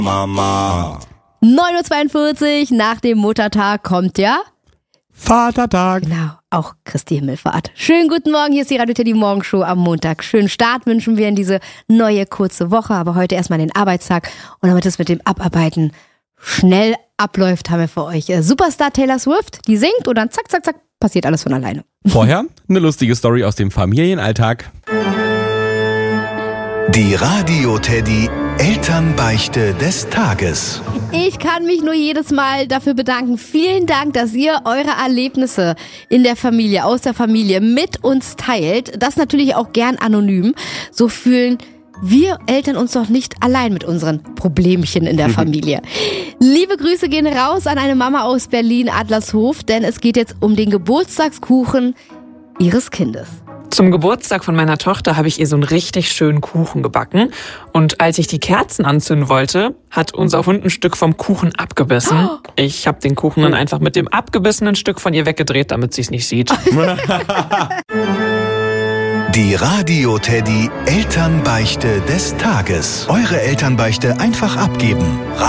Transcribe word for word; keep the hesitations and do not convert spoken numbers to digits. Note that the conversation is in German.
Mama. neun Uhr zweiundvierzig, nach dem Muttertag kommt ja Vatertag. Genau, auch Christi Himmelfahrt. Schönen guten Morgen, hier ist die Radio Teddy Morgenshow am Montag. Schönen Start wünschen wir in diese neue kurze Woche, aber heute erstmal den Arbeitstag. Und damit es mit dem Abarbeiten schnell abläuft, haben wir für euch äh, Superstar Taylor Swift, die singt und dann zack, zack, zack, passiert alles von alleine. Vorher eine lustige Story aus dem Familienalltag. Die Radio Teddy Elternbeichte des Tages. Ich kann mich nur jedes Mal dafür bedanken. Vielen Dank, dass ihr eure Erlebnisse in der Familie, aus der Familie mit uns teilt. Das natürlich auch gern anonym. So fühlen wir Eltern uns doch nicht allein mit unseren Problemchen in der Familie. Liebe Grüße gehen raus an eine Mama aus Berlin, Adlershof, denn es geht jetzt um den Geburtstagskuchen ihres Kindes. Zum Geburtstag von meiner Tochter habe ich ihr so einen richtig schönen Kuchen gebacken. Und als ich die Kerzen anzünden wollte, hat unser Hund ein Stück vom Kuchen abgebissen. Ich habe den Kuchen dann einfach mit dem abgebissenen Stück von ihr weggedreht, damit sie es nicht sieht. Die Radio Teddy Elternbeichte des Tages. Eure Elternbeichte einfach abgeben.